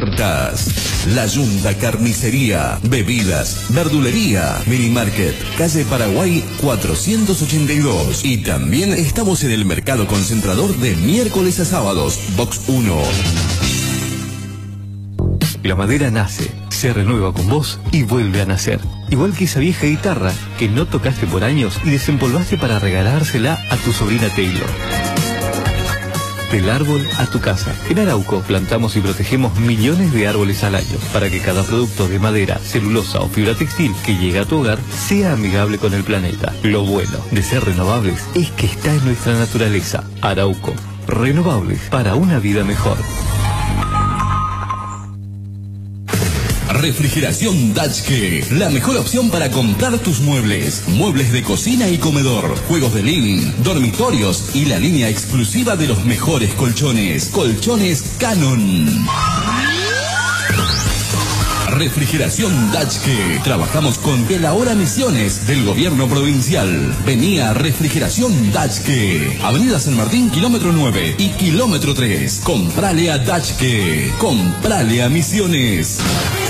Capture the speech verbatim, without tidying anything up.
La Yunta Carnicería, bebidas, verdulería, minimarket, calle Paraguay cuatrocientos ochenta y dos. Y también estamos en el mercado concentrador de miércoles a sábados, box uno. La madera nace, se renueva con vos y vuelve a nacer. Igual que esa vieja guitarra que no tocaste por años y desempolvaste para regalársela a tu sobrina Taylor. Del árbol a tu casa. En Arauco plantamos y protegemos millones de árboles al año para que cada producto de madera, celulosa o fibra textil que llegue a tu hogar sea amigable con el planeta. Lo bueno de ser renovables es que está en nuestra naturaleza. Arauco, renovables para una vida mejor. Refrigeración Dachke, la mejor opción para comprar tus muebles. Muebles de cocina y comedor, juegos de living, dormitorios y la línea exclusiva de los mejores colchones. Colchones Canon. Refrigeración Dachke. Trabajamos con Elahora Misiones del gobierno provincial. Vení a Refrigeración Dachke. Avenida San Martín, kilómetro nueve y kilómetro tres. Comprale a Dachke. Comprale a Misiones.